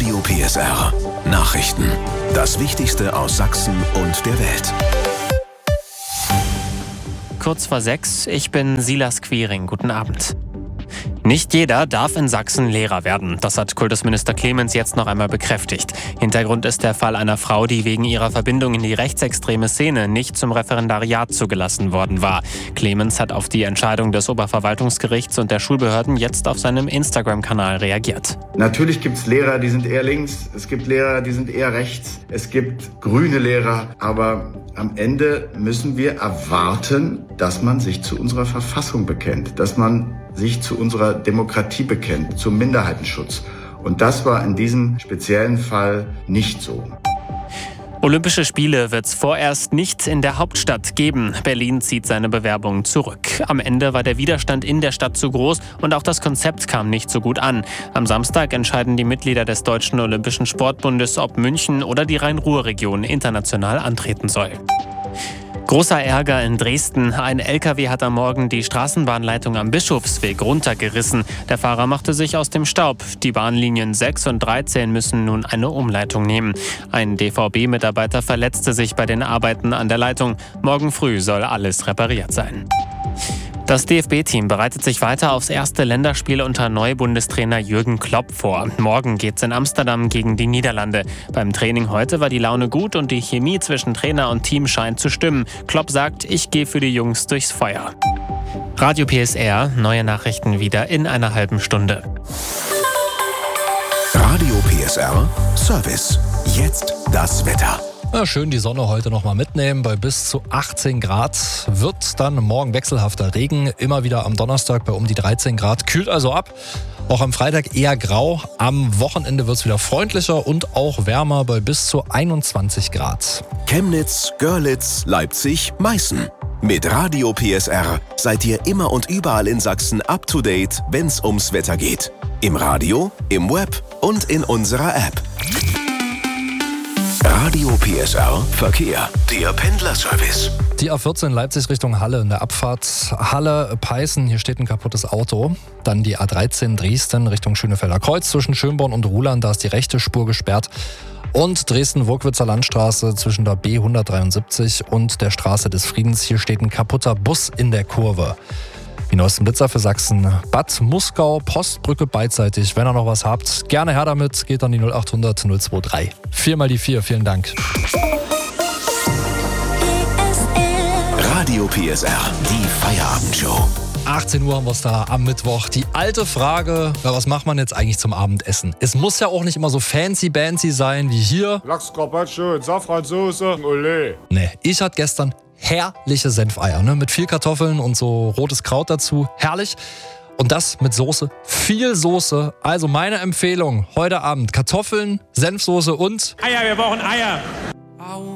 Radio PSR. Nachrichten. Das Wichtigste aus Sachsen und der Welt. Kurz vor 6, ich bin Silas Quiring. Guten Abend. Nicht jeder darf in Sachsen Lehrer werden. Das hat Kultusminister Clemens jetzt noch einmal bekräftigt. Hintergrund ist der Fall einer Frau, die wegen ihrer Verbindung in die rechtsextreme Szene nicht zum Referendariat zugelassen worden war. Clemens hat auf die Entscheidung des Oberverwaltungsgerichts und der Schulbehörden jetzt auf seinem Instagram-Kanal reagiert. Natürlich gibt es Lehrer, die sind eher links. Es gibt Lehrer, die sind eher rechts. Es gibt grüne Lehrer. Aber am Ende müssen wir erwarten, dass man sich zu unserer Verfassung bekennt, dass man sich zu unserer Demokratie bekennt, zum Minderheitenschutz. Und das war in diesem speziellen Fall nicht so. Olympische Spiele wird es vorerst nicht in der Hauptstadt geben. Berlin zieht seine Bewerbung zurück. Am Ende war der Widerstand in der Stadt zu groß und auch das Konzept kam nicht so gut an. Am Samstag entscheiden die Mitglieder des Deutschen Olympischen Sportbundes, ob München oder die Rhein-Ruhr-Region international antreten soll. Großer Ärger in Dresden. Ein LKW hat am Morgen die Straßenbahnleitung am Bischofsweg runtergerissen. Der Fahrer machte sich aus dem Staub. Die Bahnlinien 6 und 13 müssen nun eine Umleitung nehmen. Ein DVB-Mitarbeiter verletzte sich bei den Arbeiten an der Leitung. Morgen früh soll alles repariert sein. Das DFB-Team bereitet sich weiter aufs erste Länderspiel unter Neubundestrainer Jürgen Klopp vor. Morgen geht's in Amsterdam gegen die Niederlande. Beim Training heute war die Laune gut und die Chemie zwischen Trainer und Team scheint zu stimmen. Klopp sagt, ich gehe für die Jungs durchs Feuer. Radio PSR, neue Nachrichten wieder in einer halben Stunde. Radio PSR Service. Jetzt das Wetter. Ja, schön die Sonne heute noch mal mitnehmen. Bei bis zu 18 Grad wird dann morgen wechselhafter Regen. Immer wieder am Donnerstag bei um die 13 Grad. Kühlt also ab. Auch am Freitag eher grau. Am Wochenende wird es wieder freundlicher und auch wärmer bei bis zu 21 Grad. Chemnitz, Görlitz, Leipzig, Meißen. Mit Radio PSR seid ihr immer und überall in Sachsen up to date, wenn's ums Wetter geht. Im Radio, im Web und in unserer App. Radio PSR Verkehr, der Pendlerservice. Die A14 Leipzig Richtung Halle in der Abfahrt Halle-Peißen. Hier steht ein kaputtes Auto. Dann die A13 Dresden Richtung Schönefelder Kreuz zwischen Schönborn und Ruhland. Da ist die rechte Spur gesperrt. Und Dresden-Wurkwitzer Landstraße zwischen der B173 und der Straße des Friedens. Hier steht ein kaputter Bus in der Kurve. Die neuesten Blitzer für Sachsen. Bad Muskau, Postbrücke beidseitig. Wenn ihr noch was habt, gerne her damit. Geht an die 0800 023. 4 mal die 4, vielen Dank. Radio PSR, die Feierabendshow. 18 Uhr haben wir es da am Mittwoch. Die alte Frage, ja, was macht man jetzt eigentlich zum Abendessen? Es muss ja auch nicht immer so fancy-bancy sein wie hier. Lachs Carpaccio, Safransoße, Olé. Nee, ich hatte gestern herrliche Senfeier, ne? Mit viel Kartoffeln und so rotes Kraut dazu. Herrlich. Und das mit Soße. Viel Soße. Also meine Empfehlung heute Abend. Kartoffeln, Senfsoße und Eier, wir brauchen Eier.